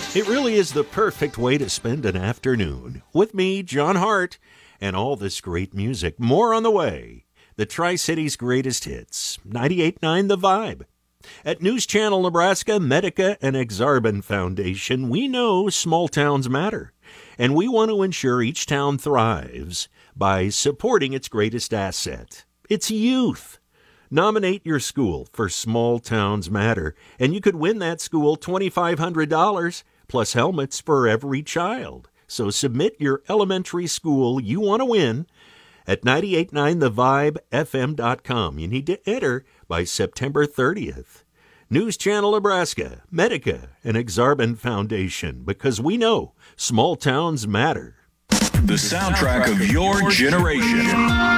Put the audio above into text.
It really is the perfect way to spend an afternoon. With me, John Hart, and all this great music. More on the way. The Tri-Cities greatest hits. 98.9 The Vibe. At News Channel Nebraska, Medica, and Exarban Foundation, we know small towns matter. And we want to ensure each town thrives by supporting its greatest asset, its youth. Nominate your school for Small Towns Matter, and you could win that school $2,500 plus helmets for every child. So submit your elementary school you want to win at 989thevibefm.com. You need to enter by September 30th. News Channel Nebraska, Medica, and Exarban Foundation, because we know small towns matter. The soundtrack of your generation.